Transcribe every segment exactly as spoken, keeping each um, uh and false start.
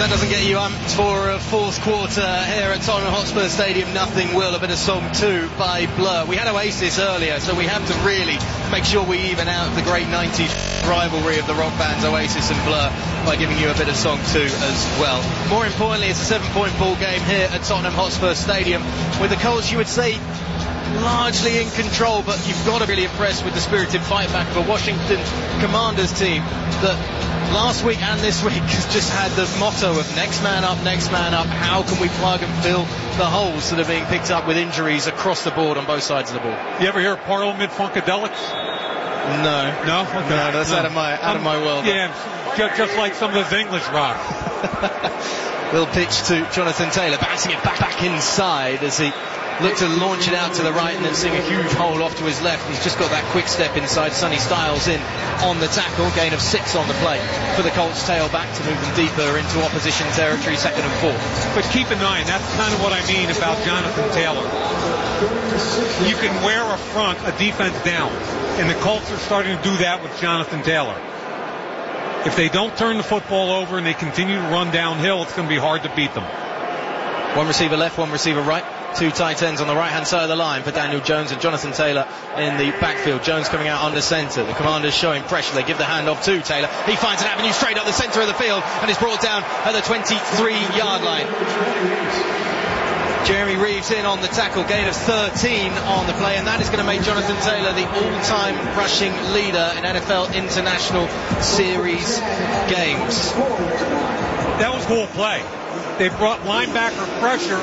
that doesn't get you amped for a fourth quarter here at Tottenham Hotspur Stadium. Nothing will. A bit of Song two by Blur. We had Oasis earlier, so we have to really make sure we even out the great nineties rivalry of the rock bands Oasis and Blur by giving you a bit of Song two as well. More importantly, it's a seven-point ball game here at Tottenham Hotspur Stadium, with the Colts, you would say, largely in control, but you've got to be really impressed with the spirited fight back of a Washington Commanders team that last week and this week has just had the motto of next man up, next man up. How can we plug and fill the holes that are being picked up with injuries across the board on both sides of the ball? You ever hear of Parliament Funkadelics? No. No? Okay. No, that's no. out of my out um, of my world. Yeah, just, just like some of those English rock. Little pitch to Jonathan Taylor, bouncing it back back inside as he looked to launch it out to the right and then seeing a huge hole off to his left. He's just got that quick step inside. Sonny Styles in on the tackle. Gain of six on the play for the Colts tailback to move them deeper into opposition territory, second and four. But keep in mind, that's kind of what I mean about Jonathan Taylor. You can wear a front, a defense down, and the Colts are starting to do that with Jonathan Taylor. If they don't turn the football over and they continue to run downhill, it's going to be hard to beat them. One receiver left, one receiver right. Two tight ends on the right-hand side of the line for Daniel Jones and Jonathan Taylor in the backfield. Jones coming out under centre. The Commanders showing pressure. They give the handoff to Taylor. He finds an avenue straight up the centre of the field and is brought down at the twenty-three-yard line. Jeremy Reeves in on the tackle, gain of thirteen on the play, and that is going to make Jonathan Taylor the all-time rushing leader in N F L International Series games. That was cool play. They brought linebacker pressure,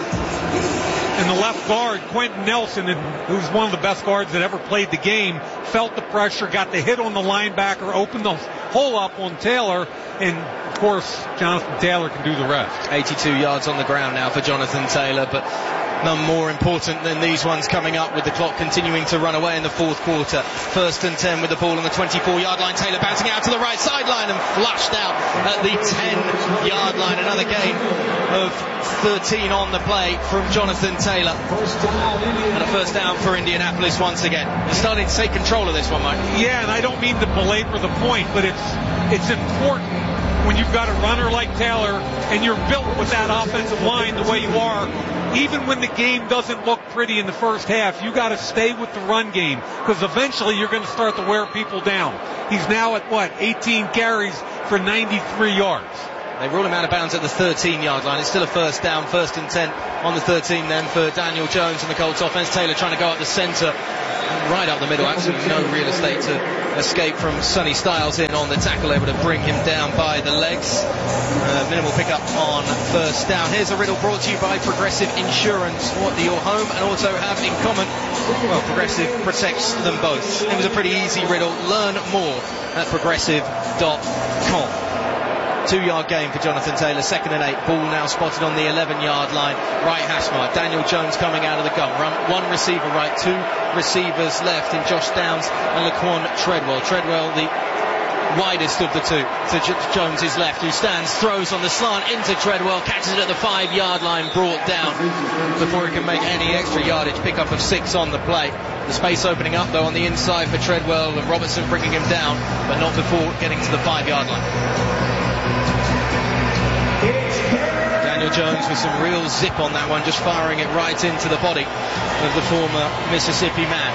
and the left guard, Quentin Nelson, who's one of the best guards that ever played the game, felt the pressure, got the hit on the linebacker, opened the hole up on Taylor, and of course Jonathan Taylor can do the rest. eighty-two yards on the ground now for Jonathan Taylor, but none more important than these ones coming up with the clock continuing to run away in the fourth quarter. First and ten with the ball on the twenty-four-yard line. Taylor bouncing out to the right sideline and flushed out at the ten-yard line. Another gain of thirteen on the play from Jonathan Taylor. And a first down for Indianapolis once again. They're starting to take control of this one, Mike. Yeah, and I don't mean to belabor the point, but it's it's important when you've got a runner like Taylor and you're built with that offensive line the way you are. Even when the game doesn't look pretty in the first half, you got to stay with the run game, because eventually you're going to start to wear people down. He's now at what, eighteen carries for ninety-three yards. They rule him out of bounds at the thirteen-yard line. It's still a first down, first and ten on the thirteen then for Daniel Jones and the Colts offense. Taylor trying to go up the centre, right up the middle. Absolutely no real estate to escape from Sonny Styles in on the tackle, able to bring him down by the legs. Uh, minimal pickup on first down. Here's a riddle brought to you by Progressive Insurance. What do your home and auto have in common? Well, Progressive protects them both. It was a pretty easy riddle. Learn more at progressive dot com. Two-yard gain for Jonathan Taylor, second and eight. Ball now spotted on the eleven-yard line. Right hash mark. Daniel Jones coming out of the gun. Run, one receiver right, two receivers left in Josh Downs and Laquan Treadwell. Treadwell, the widest of the two, to J- Jones' left, who stands, throws on the slant into Treadwell, catches it at the five-yard line, brought down before he can make any extra yardage. Pickup of six on the play. The space opening up, though, on the inside for Treadwell, and Robertson bringing him down, but not before getting to the five-yard line. Daniel Jones with some real zip on that one, just firing it right into the body of the former Mississippi man.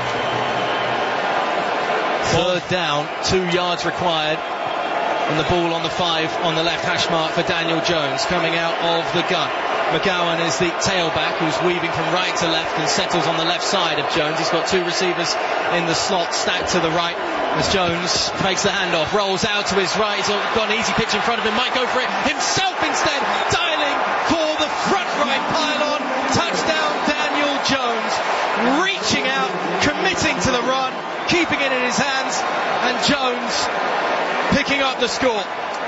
Third down, two yards required, and the ball on the five on the left hash mark for Daniel Jones coming out of the gun. McGowan is the tailback who's weaving from right to left and settles on the left side of Jones. He's got two receivers in the slot stacked to the right as Jones makes the handoff, rolls out to his right. He's got an easy pitch in front of him, might go for it himself instead, dialing for the front right pylon. Touchdown Daniel Jones, reaching out, committing to the run, keeping it in his hands, and Jones picking up the score.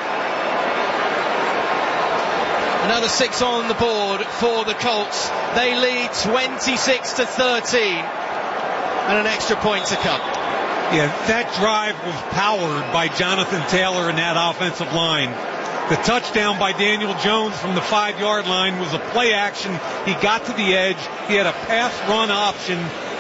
Another six on the board for the Colts. They lead twenty-six to thirteen, and an extra point to come. Yeah, that drive was powered by Jonathan Taylor and that offensive line. The touchdown by Daniel Jones from the five-yard line was a play action. He got to the edge. He had a pass-run option,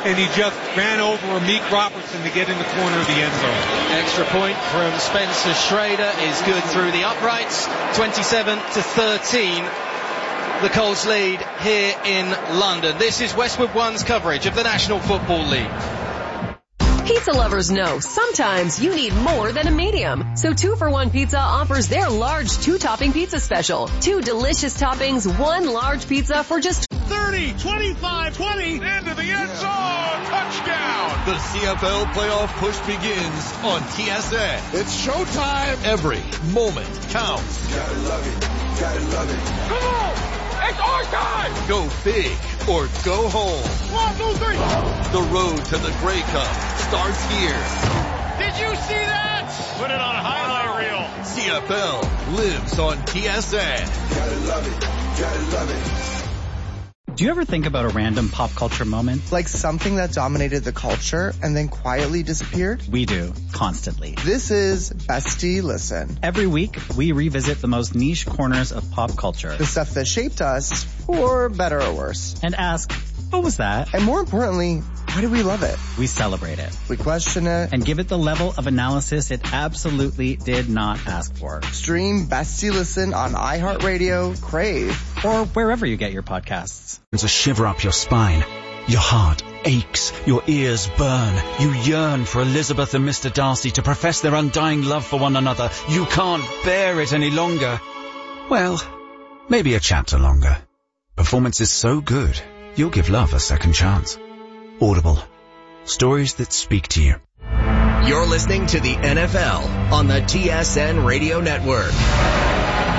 and he just ran over Amik Robertson to get in the corner of the end zone. Extra point from Spencer Schrader is good through the uprights. twenty-seven to thirteen. The Colts lead here in London. This is Westwood One's coverage of the National Football League. Pizza lovers know sometimes you need more than a medium. So Two for One Pizza offers their large two-topping pizza special. Two delicious toppings, one large pizza for just thirty, twenty-five, twenty, into the end zone, touchdown! The C F L playoff push begins on T S N. It's showtime! Every moment counts. Gotta love it, gotta love it. Come on! It's our time! Go big or go home. One, two, three. The road to the Grey Cup starts here. Did you see that? Put it on a highlight reel. C F L lives on T S N. Gotta love it, gotta love it. Do you ever think about a random pop culture moment? Like something that dominated the culture and then quietly disappeared? We do, constantly. This is Bestie Listen. Every week, we revisit the most niche corners of pop culture. The stuff that shaped us, for better or worse. And ask, what was that? And more importantly, why do we love it? We celebrate it. We question it. And give it the level of analysis it absolutely did not ask for. Stream Bestie Listen on iHeartRadio, Crave, or wherever you get your podcasts. There's a shiver up your spine. Your heart aches. Your ears burn. You yearn for Elizabeth and Mister Darcy to profess their undying love for one another. You can't bear it any longer. Well, maybe a chapter longer. Performance is so good, you'll give love a second chance. Audible. Stories that speak to you. You're listening to the N F L on the T S N Radio Network.